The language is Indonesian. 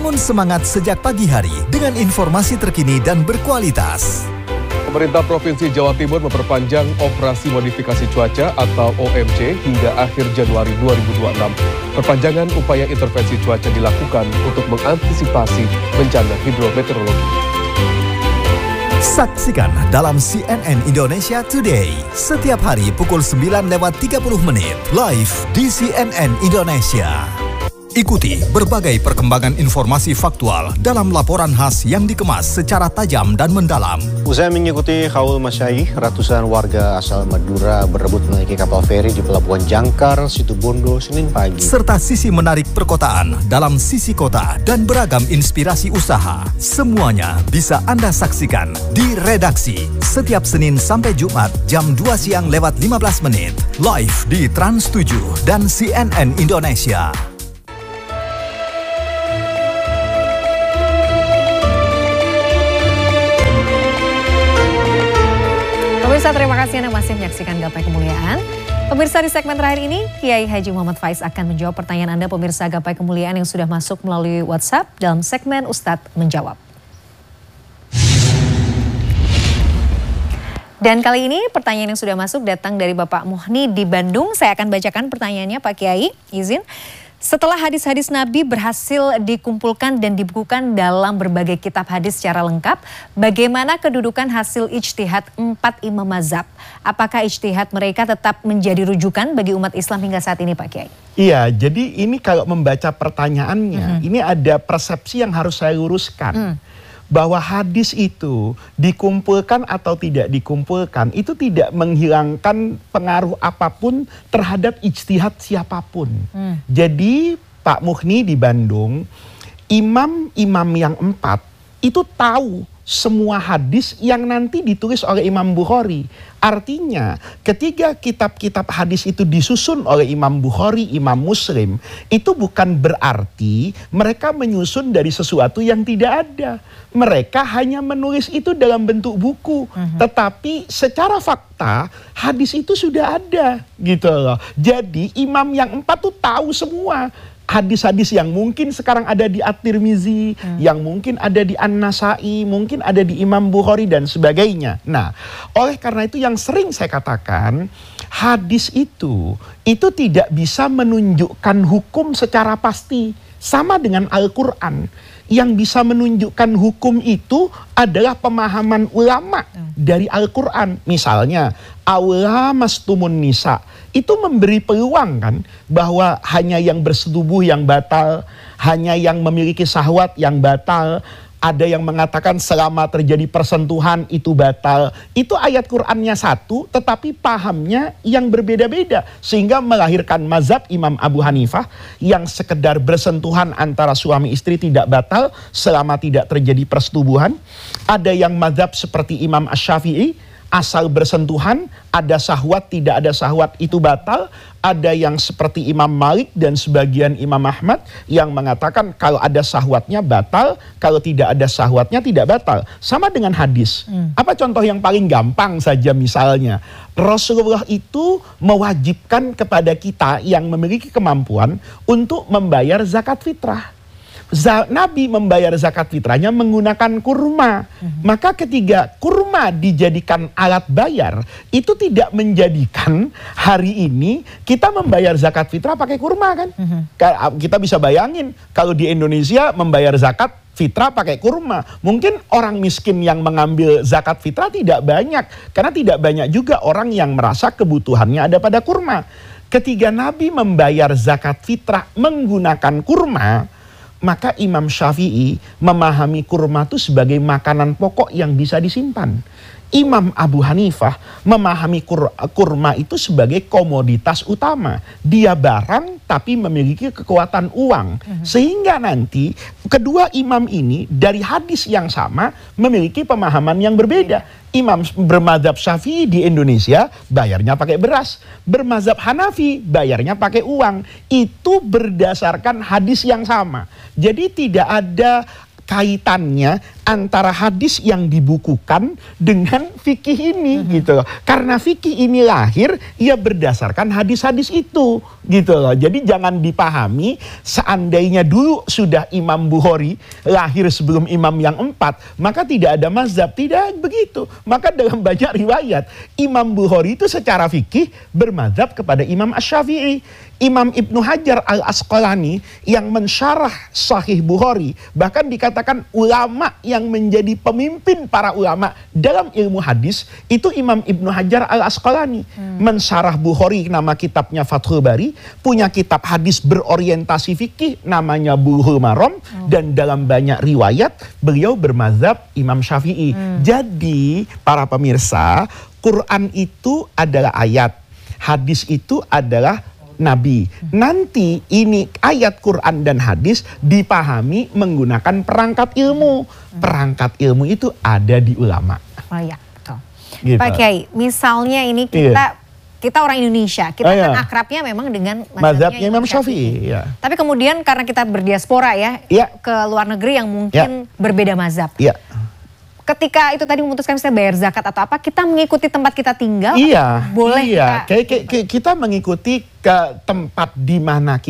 Bangun semangat sejak pagi hari dengan informasi terkini dan berkualitas. Pemerintah Provinsi Jawa Timur memperpanjang operasi modifikasi cuaca atau OMC hingga akhir Januari 2026. Perpanjangan upaya intervensi cuaca dilakukan untuk mengantisipasi bencana hidrometeorologi. Saksikan dalam CNN Indonesia Today setiap hari pukul 9:30 live di CNN Indonesia. Ikuti berbagai perkembangan informasi faktual dalam laporan khas yang dikemas secara tajam dan mendalam. Usai mengikuti haul masyayikh, ratusan warga asal Madura berebut menaiki kapal feri di Pelabuhan Jangkar, Situbondo, Senin pagi. Serta sisi menarik perkotaan dalam sisi kota dan beragam inspirasi usaha. Semuanya bisa Anda saksikan di redaksi setiap Senin sampai Jumat jam 2 siang lewat 15 menit. Live di Trans 7 dan CNN Indonesia. Pemirsa, terima kasih Anda masih menyaksikan Gapai Kemuliaan. Pemirsa, di segmen terakhir ini, Kiai Haji Muhammad Faiz akan menjawab pertanyaan Anda pemirsa Gapai Kemuliaan yang sudah masuk melalui WhatsApp dalam segmen Ustadz Menjawab. Dan kali ini pertanyaan yang sudah masuk datang dari Bapak Muhni di Bandung. Saya akan bacakan pertanyaannya Pak Kiai, izin. Setelah hadis-hadis Nabi berhasil dikumpulkan dan dibukukan dalam berbagai kitab hadis secara lengkap, bagaimana kedudukan hasil ijtihad 4 imam mazhab? Apakah ijtihad mereka tetap menjadi rujukan bagi umat Islam hingga saat ini Pak Kiai? Iya, jadi ini kalau membaca pertanyaannya, ini ada persepsi yang harus saya luruskan. Bahwa hadis itu dikumpulkan atau tidak dikumpulkan itu tidak menghilangkan pengaruh apapun terhadap ijtihad siapapun. Jadi Pak Muhni di Bandung, imam-imam yang 4 itu tahu semua hadis yang nanti ditulis oleh Imam Bukhari. Artinya ketika kitab-kitab hadis itu disusun oleh Imam Bukhari, Imam Muslim, itu bukan berarti mereka menyusun dari sesuatu yang tidak ada. Mereka hanya menulis itu dalam bentuk buku. Tetapi secara fakta hadis itu sudah ada gitu loh. Jadi imam yang 4 tuh tahu semua. Hadis-hadis yang mungkin sekarang ada di At-Tirmizi, yang mungkin ada di An-Nasai, mungkin ada di Imam Bukhari dan sebagainya. Nah, oleh karena itu yang sering saya katakan, hadis itu tidak bisa menunjukkan hukum secara pasti. Sama dengan Al-Quran. Yang bisa menunjukkan hukum itu adalah pemahaman ulama dari Al-Quran. Misalnya, awla mastumun nisa. Itu memberi peluang kan, bahwa hanya yang bersetubuh yang batal, hanya yang memiliki syahwat yang batal. Ada yang mengatakan selama terjadi persentuhan itu batal. Itu ayat Qur'annya satu, tetapi pahamnya yang berbeda-beda. Sehingga melahirkan mazhab Imam Abu Hanifah yang sekedar bersentuhan antara suami istri tidak batal selama tidak terjadi persetubuhan. Ada yang mazhab seperti Imam Asy-Syafi'i, asal bersentuhan, ada syahwat, tidak ada syahwat, itu batal. Ada yang seperti Imam Malik dan sebagian Imam Ahmad yang mengatakan kalau ada syahwatnya batal, kalau tidak ada syahwatnya tidak batal. Sama dengan hadis. Apa contoh yang paling gampang saja misalnya? Rasulullah itu mewajibkan kepada kita yang memiliki kemampuan untuk membayar zakat fitrah. Nabi membayar zakat fitrahnya menggunakan kurma. Maka ketika kurma dijadikan alat bayar, itu tidak menjadikan hari ini kita membayar zakat fitrah pakai kurma kan? Kita bisa bayangin kalau di Indonesia membayar zakat fitrah pakai kurma. Mungkin orang miskin yang mengambil zakat fitrah tidak banyak. Karena tidak banyak juga orang yang merasa kebutuhannya ada pada kurma. Ketika Nabi membayar zakat fitrah menggunakan kurma, maka Imam Syafi'i memahami kurma itu sebagai makanan pokok yang bisa disimpan. Imam Abu Hanifah memahami kurma itu sebagai komoditas utama. Dia barang tapi memiliki kekuatan uang. Sehingga nanti kedua imam ini dari hadis yang sama memiliki pemahaman yang berbeda. Imam bermadzhab Syafi'i di Indonesia bayarnya pakai beras. Bermadzhab Hanafi bayarnya pakai uang. Itu berdasarkan hadis yang sama. Jadi tidak ada kaitannya antara hadis yang dibukukan dengan fikih ini gitu loh. Karena fikih ini lahir ia berdasarkan hadis-hadis itu gitu loh. Jadi jangan dipahami seandainya dulu sudah Imam Bukhari lahir sebelum imam yang 4, maka tidak ada mazhab. Tidak begitu. Maka dalam banyak riwayat Imam Bukhari itu secara fikih bermazhab kepada Imam Asy-Syafi'i. Imam Ibnu Hajar Al-Asqalani yang mensyarah Sahih Bukhari, bahkan dikatakan ulama yang menjadi pemimpin para ulama dalam ilmu hadis itu Imam Ibnu Hajar Al-Asqalani. Mensyarah Bukhari, nama kitabnya Fathul Bari, punya kitab hadis berorientasi fikih namanya Bulughul Maram, dan dalam banyak riwayat beliau bermazhab Imam Syafi'i. Jadi para pemirsa, Quran itu adalah ayat, hadis itu adalah Nabi. Nanti ini ayat Quran dan hadis dipahami menggunakan perangkat ilmu. Perangkat ilmu itu ada di ulama. Oh iya, betul. Gitu. Pak Kiai, misalnya ini kita orang Indonesia, kita kan akrabnya memang dengan mazhabnya Imam Syafi'i. Ya. Tapi kemudian karena kita berdiaspora ke luar negeri yang mungkin berbeda mazhab. Iya. Ketika itu tadi memutuskan misalnya bayar zakat atau apa, kita mengikuti tempat kita tinggal, boleh kita mengikuti ke tempat di mana